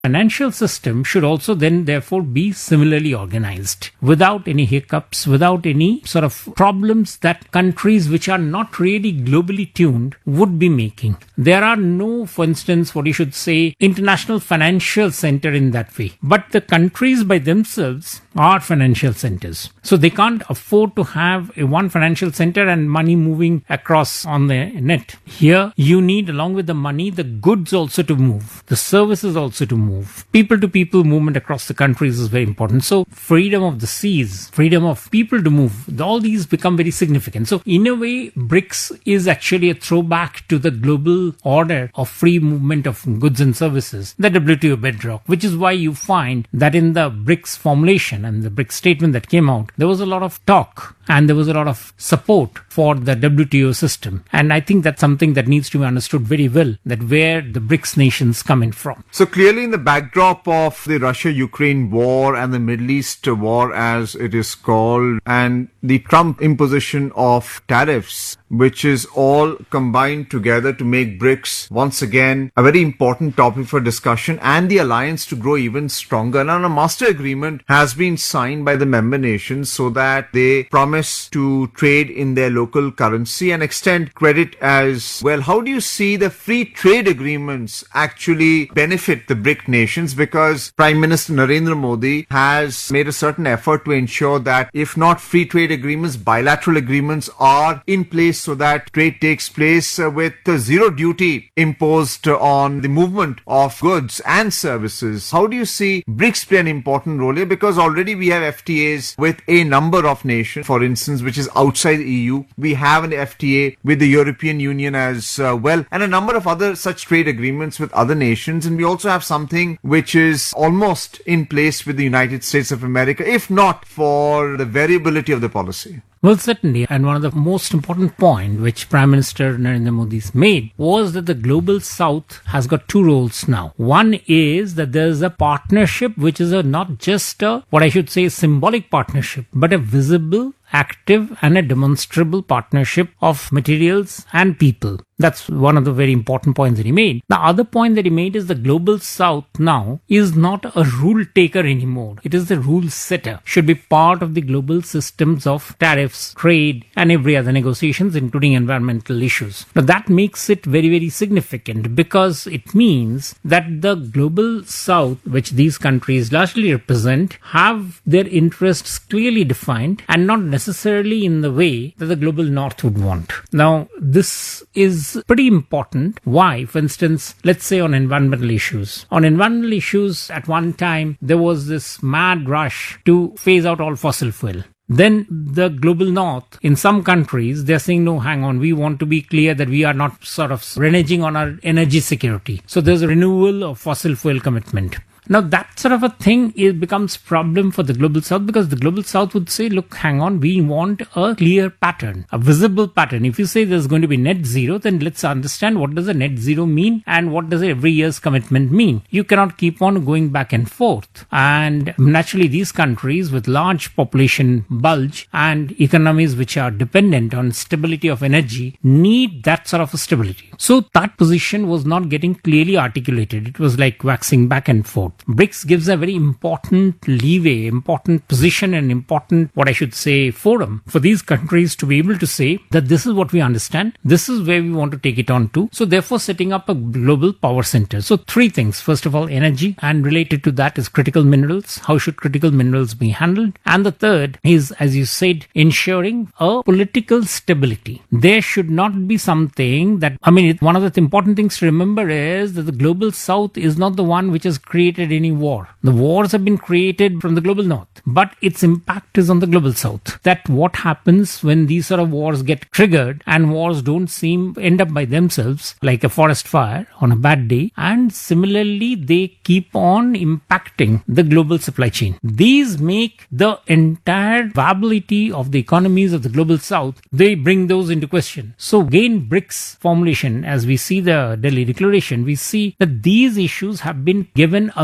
financial system should also then therefore be similarly organized without any hiccups, without any sort of problems that countries which are not really globally tuned would be making. There are no, for instance, what you should say, international financial center in that way. But the countries by themselves are financial centers. So they can't afford to have one financial center and money moving across on the net. Here, you need, along with the money, the goods also to move, the services also to move. People-to-people movement across the countries is very important. So freedom of the seas, freedom of people to move, all these become very significant. So in a way, BRICS is actually a throwback to the global order of free movement of goods and services, the WTO bedrock, which is why you find that in the BRICS formulation and the BRICS statement that came out, there was a lot of talk and there was a lot of support for the WTO system. And I think that's something that needs to be understood very well, that where the BRICS nations come in from. So clearly in the backdrop of the Russia-Ukraine war and the Middle East war, as it is called, and the Trump imposition of tariffs, which is all combined together to make BRICS once again a very important topic for discussion and the alliance to grow even stronger. Now, a master agreement has been signed by the member nations so that they promise to trade in their local currency and extend credit as well. How do you see the free trade agreements actually benefit the BRIC nations? Because Prime Minister Narendra Modi has made a certain effort to ensure that if not free trade agreements, bilateral agreements are in place so that trade takes place with zero duty imposed on the movement of goods and services. How do you see BRICS play an important role here? Because already we have FTAs with a number of nations, for instance, which is outside the EU. We have an FTA with the European Union as well, and a number of other such trade agreements with other nations. And we also have something which is almost in place with the United States of America, if not for the variability of the policy. Well, certainly. And one of the most important points which Prime Minister Narendra Modi made was that the global south has got two roles now. One is that there is a partnership which is not just what I should say, symbolic partnership, but a visible, active and a demonstrable partnership of materials and people. That's one of the very important points that he made. The other point that he made is the global south now is not a rule taker anymore. It is the rule setter. Should be part of the global systems of tariffs, trade and every other negotiations, including environmental issues. Now that makes it very, very significant because it means that the global south, which these countries largely represent, have their interests clearly defined and not necessarily in the way that the global north would want. Now, this is pretty important. Why? For instance, let's say on environmental issues. On environmental issues, at one time, there was this mad rush to phase out all fossil fuel. Then the global north, in some countries, they're saying, no, hang on, we want to be clear that we are not sort of reneging on our energy security. So there's a renewal of fossil fuel commitment. Now, that sort of a thing becomes problem for the global south because the global south would say, look, hang on, we want a clear pattern, a visible pattern. If you say there's going to be net zero, then let's understand what does a net zero mean and what does every year's commitment mean. You cannot keep on going back and forth. And naturally, these countries with large population bulge and economies which are dependent on stability of energy need that sort of a stability. So that position was not getting clearly articulated. It was like waxing back and forth. BRICS gives a very important leeway, important position and important, what I should say, forum for these countries to be able to say that this is what we understand, this is where we want to take it on to. So therefore setting up a global power center. So three things. First of all, energy, and related to that is critical minerals. How should critical minerals be handled? And the third is, as you said, ensuring a political stability. There should not be something that, one of the important things to remember is that the global south is not the one which has created any war. The wars have been created from the global north, but its impact is on the global south. That what happens when these sort of wars get triggered and wars don't end up by themselves like a forest fire on a bad day, and similarly they keep on impacting the global supply chain. These make the entire viability of the economies of the global south, they bring those into question. So again, BRICS formulation, as we see the Delhi Declaration, we see that these issues have been given a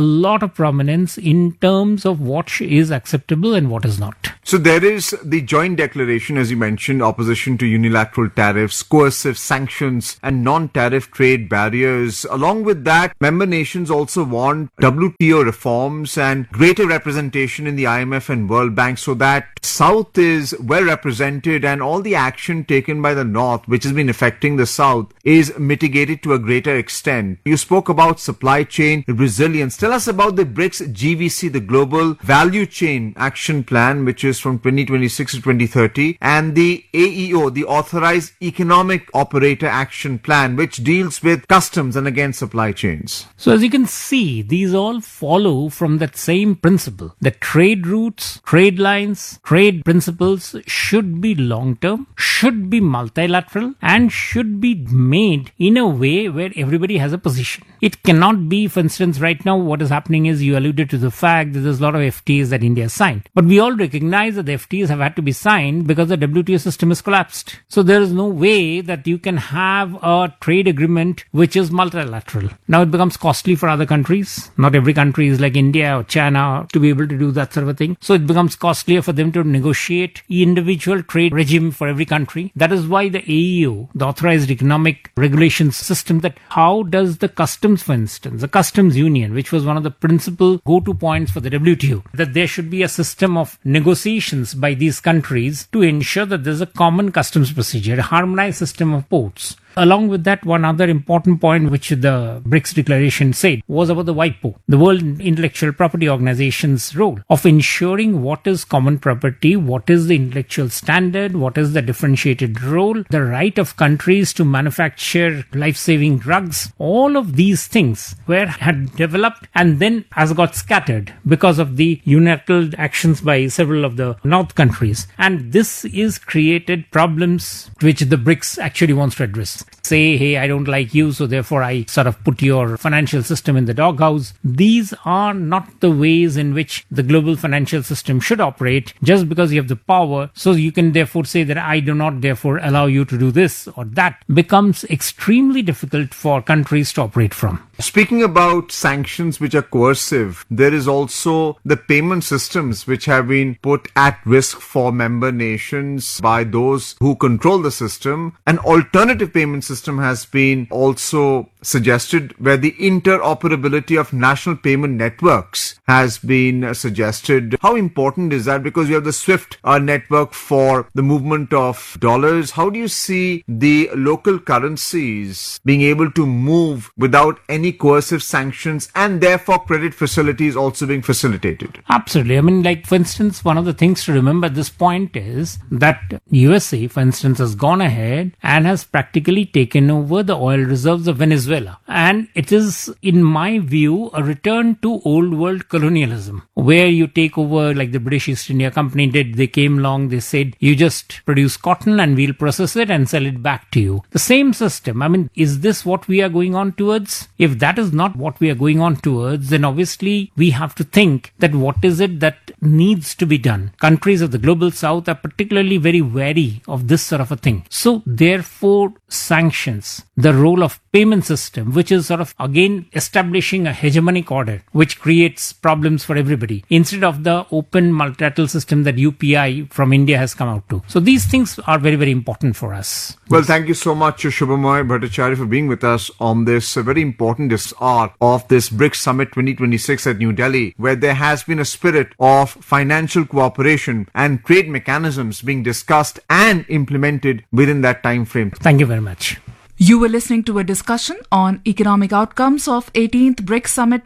lot of prominence in terms of what is acceptable and what is not. So there is the joint declaration, as you mentioned, opposition to unilateral tariffs, coercive sanctions, and non-tariff trade barriers. Along with that, member nations also want WTO reforms and greater representation in the IMF and World Bank so that South is well represented and all the action taken by the North, which has been affecting the South, is mitigated to a greater extent. You spoke about supply chain resilience. Tell us about the BRICS GVC, the Global Value Chain Action Plan, which is from 2026 to 2030, and the AEO, the Authorized Economic Operator Action Plan, which deals with customs and again supply chains. So as you can see, these all follow from that same principle that trade routes, trade lines, trade principles should be long-term, should be multilateral, and should be made in a way where everybody has a position. It cannot be, for instance, right now what is happening is you alluded to the fact that there's a lot of FTAs that India signed. But we all recognize that the FTAs have had to be signed because the WTO system has collapsed. So there is no way that you can have a trade agreement which is multilateral. Now it becomes costly for other countries. Not every country is like India or China to be able to do that sort of a thing. So it becomes costlier for them to negotiate individual trade regime for every country. That is why the AEO, the Authorized Economic Regulations System, that how does the customs, for instance, the customs union, which was one of the principal go-to points for the WTO, that there should be a system of negotiations by these countries to ensure that there's a common customs procedure, a harmonized system of ports. Along with that, one other important point which the BRICS declaration said was about the WIPO, the World Intellectual Property Organization's role of ensuring what is common property, what is the intellectual standard, what is the differentiated role, the right of countries to manufacture life-saving drugs. All of these things had developed and then has got scattered because of the unilateral actions by several of the North countries. And this is created problems which the BRICS actually wants to address. Say, hey, I don't like you, so therefore I sort of put your financial system in the doghouse. These are not the ways in which the global financial system should operate just because you have the power. So you can therefore say that I do not therefore allow you to do this or that. Becomes extremely difficult for countries to operate from. Speaking about sanctions which are coercive, there is also the payment systems which have been put at risk for member nations by those who control the system. An alternative payment system has been also suggested where the interoperability of national payment networks has been suggested. How important is that? Because you have the SWIFT network for the movement of dollars. How do you see the local currencies being able to move without any coercive sanctions and therefore credit facilities also being facilitated? Absolutely. I mean, like, for instance, one of the things to remember at this point is that USA, for instance, has gone ahead and has practically taken over the oil reserves of Venezuela. And it is, in my view, a return to old world colonialism, where you take over like the British East India Company did. They came along, they said, you just produce cotton and we'll process it and sell it back to you. The same system. I mean, is this what we are going on towards? If that is not what we are going on towards, then obviously we have to think that what is it that needs to be done. Countries of the global south are particularly very wary of this sort of a thing. So therefore, sanctions, the role of payment system, which is sort of again establishing a hegemonic order, which creates problems for everybody, instead of the open multilateral system that UPI from India has come out to. So these things are very, very important for us. Well, thank you so much, Shubhamoy Bhattacharya, for being with us on this very important arc of this BRICS Summit 2026 at New Delhi, where there has been a spirit of financial cooperation and trade mechanisms being discussed and implemented within that time frame. Thank you very much. You were listening to a discussion on economic outcomes of 18th BRICS Summit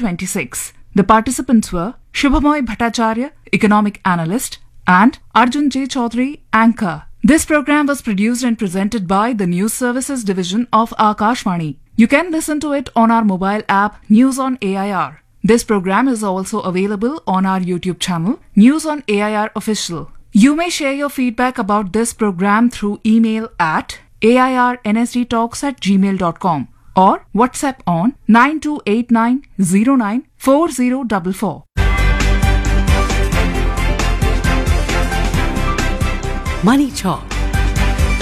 2026. The participants were Shubhamoy Bhattacharya, economic analyst, and Arjun J. Chaudhary, anchor. This program was produced and presented by the News Services Division of Akashvani. You can listen to it on our mobile app News on AIR. This program is also available on our YouTube channel, News on AIR Official. You may share your feedback about this program through email at airnsdtalks@gmail.com or WhatsApp on 9289094044. Money Talk